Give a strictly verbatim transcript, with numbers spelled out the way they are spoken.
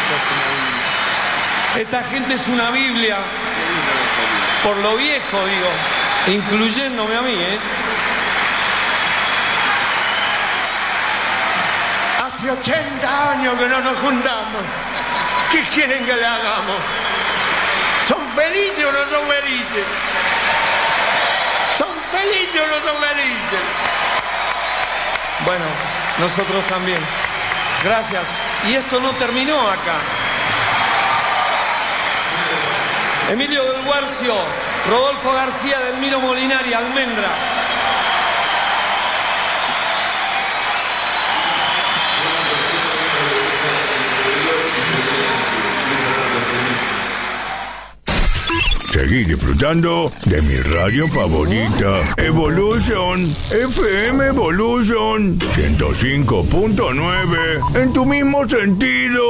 Esta gente es una Biblia. Por lo viejo, digo. Incluyéndome a mí, ¿eh? Hace ochenta años que no nos juntamos. ¿Qué quieren que le hagamos? ¿Son felices o no son felices? ¿Son felices o no son felices? Bueno, nosotros también. Gracias. Y esto no terminó acá. Emilio del Guercio, Rodolfo García, Delmiro Molinari, Almendra. Seguí disfrutando de mi radio favorita, Evolution, F M Evolution ciento cinco punto nueve, en tu mismo sentido.